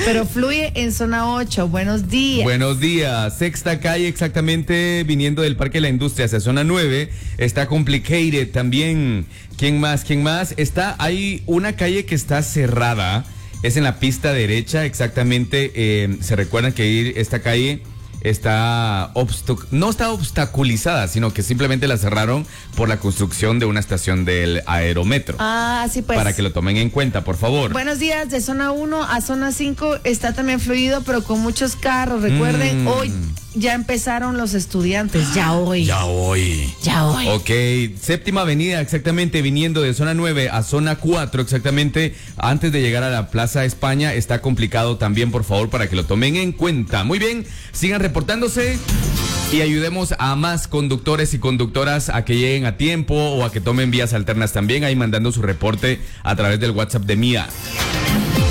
pero fluye en zona 8. Buenos días. Buenos días. Sexta calle, exactamente, viniendo del Parque de la Industria hacia zona 9. Está complicated también. ¿Quién más? Hay una calle que está cerrada. Es en la pista derecha, exactamente. Se recuerdan que esta calle no está obstaculizada, sino que simplemente la cerraron por la construcción de una estación del aerometro. Sí, pues. Para que lo tomen en cuenta, por favor. Buenos días, de zona 1 a zona 5 está también fluido, pero con muchos carros. Recuerden, hoy ya empezaron los estudiantes, ya hoy. Ok, séptima avenida, exactamente, viniendo de zona 9 a zona 4, exactamente, antes de llegar a la Plaza España, está complicado también, por favor, para que lo tomen en cuenta. Muy bien, sigan reportándose y ayudemos a más conductores y conductoras a que lleguen a tiempo o a que tomen vías alternas también, ahí mandando su reporte a través del WhatsApp de Mía.